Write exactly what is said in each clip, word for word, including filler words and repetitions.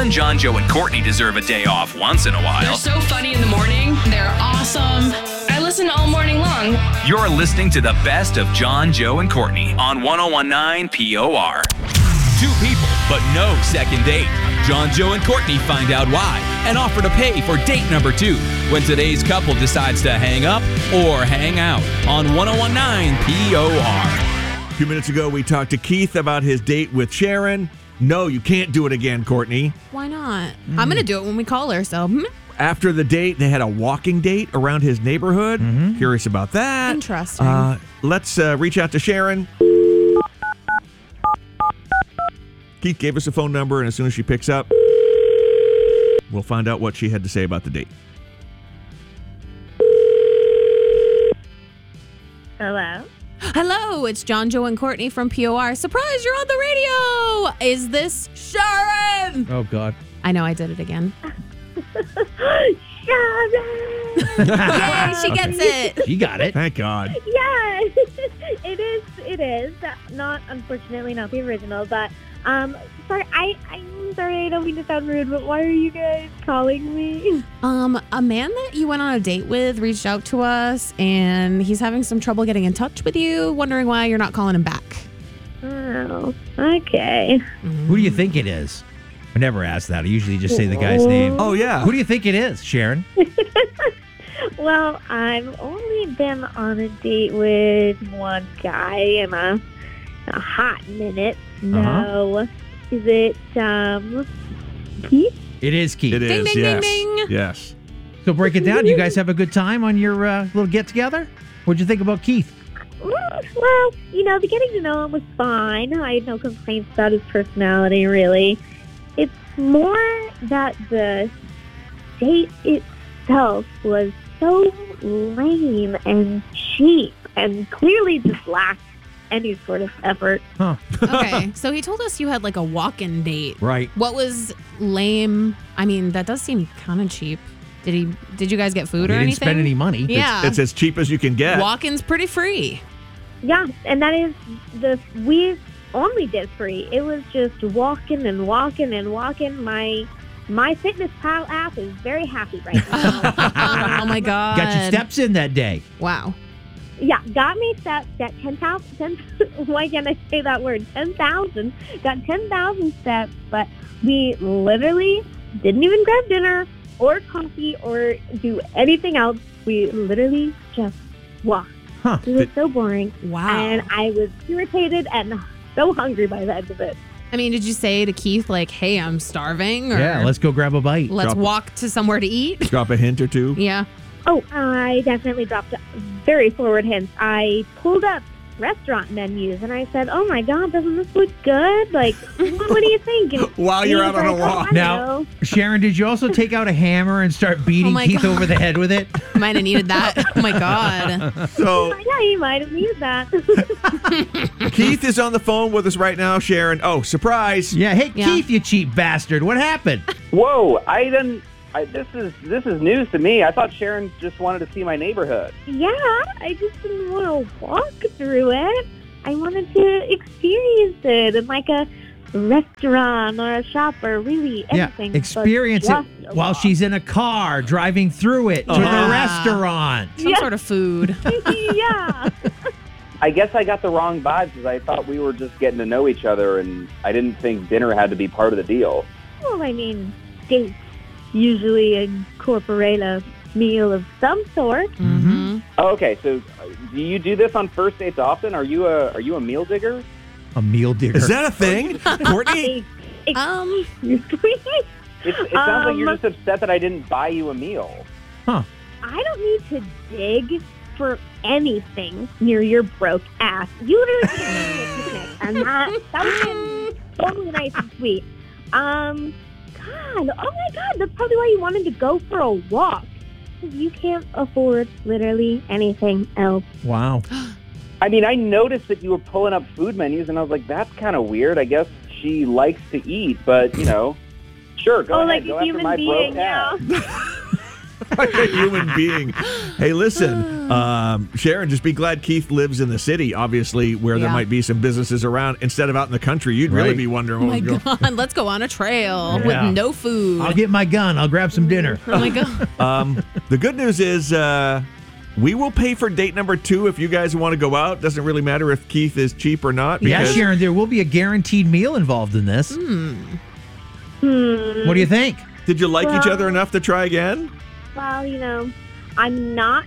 Even John, Joe, and Courtney deserve a day off once in a while. They're so funny in the morning. They're awesome. I listen all morning long. You're listening to the best of John, Joe, and Courtney on one oh one point nine P O R. Two people, but no second date. John, Joe, and Courtney find out why and offer to pay for date number two when today's couple decides to hang up or hang out on one oh one point nine P O R. A few minutes ago, we talked to Keith about his date with Sharon. No, you can't do it again, Courtney. Why not? Mm. I'm going to do it when we call her, so... Hmm. After the date, they had a walking date around his neighborhood. Mm-hmm. Curious about that. Interesting. Uh, let's uh, reach out to Sharon. Keith gave us a phone number, and as soon as she picks up, we'll find out what she had to say about the date. Hello? Hello, it's John, Joe, and Courtney from P O R. Surprise, you're on the radio! Is this Sharon? Oh, God. I know, I did it again. Sharon! Yay, she gets it. You got it. Thank God. Yeah, it is. It is. Not, unfortunately, not the original, but, um, sorry, I, I'm sorry, I don't mean to sound rude, but why are you guys calling me? Um, a man that you went on a date with reached out to us, and he's having some trouble getting in touch with you, wondering why you're not calling him back. Oh, okay. Who do you think it is? I never ask that. I usually just say the guy's name. Oh, yeah. Who do you think it is, Sharon? Well, I've only been on a date with one guy in a, a hot minute. No. Uh-huh. Is it, um, Keith? It is Keith. It is, ding, ding, yes. ding, ding. Yes. So break it down. You guys have a good time on your uh, little get-together? What'd you think about Keith? Well, you know, the getting to know him was fine. I had no complaints about his personality, really. It's more that the date itself was so lame and cheap and clearly just lacked any sort of effort. Huh. Okay, so he told us you had like a walk-in date. Right. What was lame? I mean, that does seem kind of cheap. Did he? Did you guys get food He or didn't anything? spend any money. Yeah. It's, it's as cheap as you can get. Walk-in's pretty free. Yeah, and that is the we only did free. It was just walking and walking and walking. My my Fitness Pal app is very happy right now. Oh my God. Got your steps in that day. Wow. Yeah, got me steps at ten thousand. Why can't I say that word? ten thousand. Got ten thousand steps, but we literally didn't even grab dinner or coffee or do anything else. We literally just walked. Huh. It was so boring. Wow. And I was irritated and so hungry by the end of it. I mean, did you say to Keith, like, hey, I'm starving? Or Yeah, let's go grab a bite. let's Drop- walk to somewhere to eat? Drop a hint or two. Yeah. Oh, I definitely dropped very forward hints. I pulled up restaurant menus and I said, oh my God, doesn't this look good? Like, what do you think? And While he you're was out on a like, walk. "Oh, I Now, know." Sharon, did you also take out a hammer and start beating Oh my Keith God. over the head with it? Might have needed that. Oh my God. So Yeah, he might have used that. Keith is on the phone with us right now, Sharon. Oh, surprise. Yeah. Hey, Yeah. Keith, you cheap bastard. What happened? Whoa, I didn't. I, this is this is news to me. I thought Sharon just wanted to see my neighborhood. Yeah, I just didn't want to walk through it. I wanted to experience it in like a restaurant or a shop or really anything. Yeah, but experience it just a while walk. she's in a car driving through it to Uh-huh. the restaurant. Some Yeah. sort of food. Yeah. I guess I got the wrong vibes because I thought we were just getting to know each other, and I didn't think dinner had to be part of the deal. Well, I mean, dates usually incorporate a meal of some sort. Mm-hmm. Oh, okay, so uh, do you do this on first dates often? Are you a are you a meal digger? A meal digger. Is that a thing? Courtney? Um, Excuse me. It, it sounds like you're Um, just upset that I didn't buy you a meal. Huh. I don't need to dig for anything near your broke ass. You literally gave me a picnic, and that, that was totally nice and sweet. Um, God, oh my God, that's probably why you wanted to go for a walk. Because you can't afford literally anything else. Wow. I mean, I noticed that you were pulling up food menus, and I was like, that's kind of weird. I guess she likes to eat, but, you know, sure, go oh, ahead. like go a after human my being, broke yeah. ass. like a human being. Hey, listen, um, Sharon, just be glad Keith lives in the city, obviously, where there Yeah. might be some businesses around. Instead of out in the country, you'd really Right. be wondering Oh what my was going God, let's go on a trail Yeah. with no food. I'll get my gun. I'll grab some dinner. Oh my God. Um, the good news is uh, we will pay for date number two if you guys want to go out. Doesn't really matter if Keith is cheap or not. Yeah, because- Sharon, there will be a guaranteed meal involved in this. Hmm. What do you think? Did you like each Well- other enough to try again? Well, you know, I'm not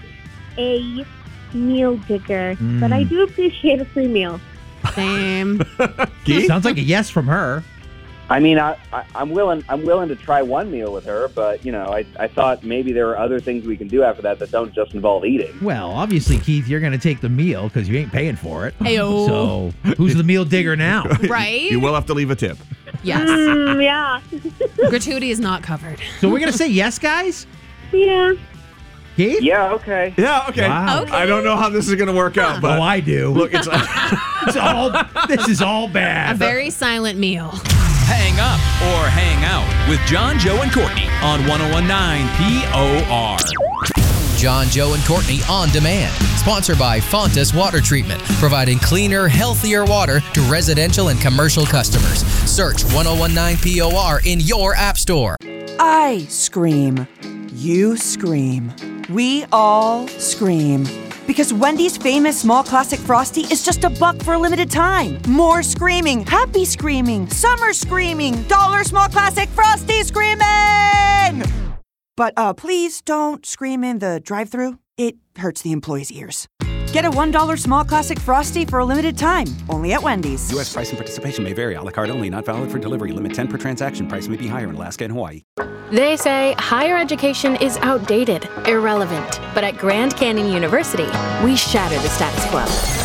a meal digger, but I do appreciate a free meal. Same. Keith? Sounds like a yes from her. I mean, I, I, I'm willing. I'm willing to try one meal with her, but you know, I, I thought maybe there are other things we can do after that that don't just involve eating. Well, obviously, Keith, you're going to take the meal because you ain't paying for it. Ayo. So, who's the meal digger now? Right? You will have to leave a tip. Yes. Mm, yeah. Gratuity is not covered. So, we're going to say yes, guys? Yeah. Keith? Yeah. Okay. Yeah, okay. Wow. Okay. I don't know how this is going to work out, but Oh, I do. look, it's It's all, this is all A bad. very silent meal. Hang up or hang out with John, Joe, and Courtney on ten nineteen P O R. John, Joe, and Courtney On Demand. Sponsored by Fontas Water Treatment, providing cleaner, healthier water to residential and commercial customers. Search ten nineteen P O R in your app store. I scream. You scream. We all scream. Because Wendy's famous small classic Frosty is just a buck for a limited time. More screaming, happy screaming, summer screaming, dollar small classic Frosty screaming! But uh, please don't scream in the drive-thru. It hurts the employees' ears. Get a one dollar small classic Frosty for a limited time, only at Wendy's. U S price and participation may vary. A la carte only. Not valid for delivery. Limit ten per transaction. Price may be higher in Alaska and Hawaii. They say higher education is outdated, irrelevant. But at Grand Canyon University, we shatter the status quo.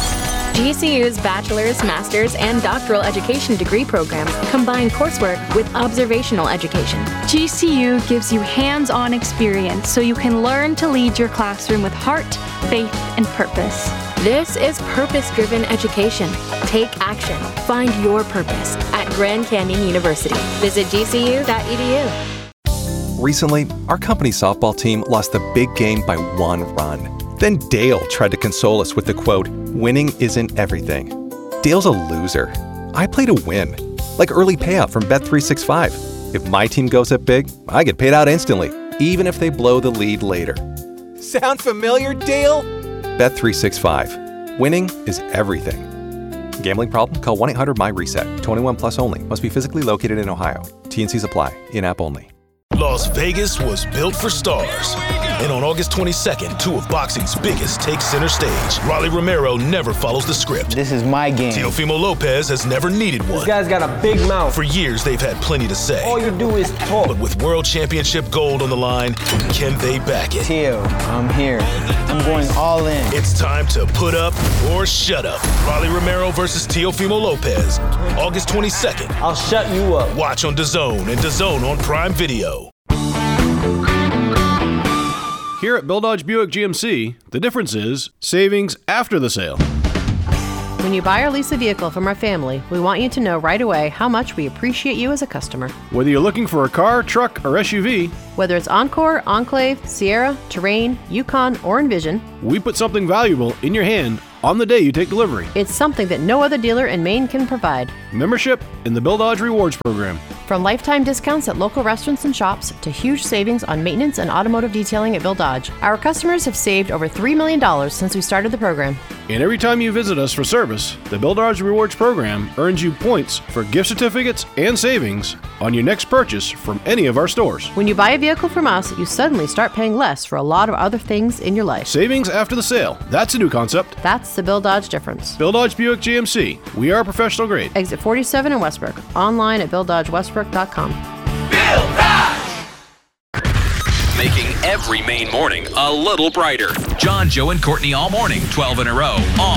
G C U's bachelor's, master's, and doctoral education degree programs combine coursework with observational education. G C U gives you hands-on experience so you can learn to lead your classroom with heart, faith, and purpose. This is purpose-driven education. Take action. Find your purpose at Grand Canyon University. Visit g c u dot e d u. Recently, our company's softball team lost the big game by one run. Then Dale tried to console us with the quote, "Winning isn't everything." Dale's a loser. I play to win. Like early payout from Bet three sixty-five. If my team goes up big, I get paid out instantly, even if they blow the lead later. Sound familiar, Dale? Bet three sixty-five. Winning is everything. Gambling problem? Call one eight hundred my reset. twenty-one plus only. Must be physically located in Ohio. T and C's apply. In-app only. Las Vegas was built for stars. And on August twenty-second, two of boxing's biggest take center stage. Rolly Romero never follows the script. This is my game. Teofimo Lopez has never needed one. This guy's got a big mouth. For years, they've had plenty to say. All you do is talk. But with world championship gold on the line, can they back it? Teo, I'm here. I'm going all in. It's time to put up or shut up. Rolly Romero versus Teofimo Lopez. August twenty-second. I'll shut you up. Watch on DAZN and DAZN on Prime Video. Here at Bill Dodge Buick G M C, the difference is savings after the sale. When you buy or lease a vehicle from our family, we want you to know right away how much we appreciate you as a customer. Whether you're looking for a car, truck, or S U V, Whether it's Encore, Enclave, Sierra, Terrain, Yukon, or Envision, we put something valuable in your hand on the day you take delivery. it's something that no other dealer in Maine can provide. Membership in the Bill Dodge Rewards Program. From lifetime discounts at local restaurants and shops to huge savings on maintenance and automotive detailing at Bill Dodge, our customers have saved over three million dollars since we started the program. And every time you visit us for service, the Bill Dodge Rewards Program earns you points for gift certificates and savings on your next purchase from any of our stores. When you buy a vehicle from us, you suddenly start paying less for a lot of other things in your life. Savings after the sale. That's a new concept. That's the Bill Dodge difference. Bill Dodge Buick G M C. We are professional grade. Exit forty-seven in Westbrook. Online at bill dodge westbrook dot com. Making every Maine morning a little brighter. John, Joe, and Courtney all morning, twelve in a row. All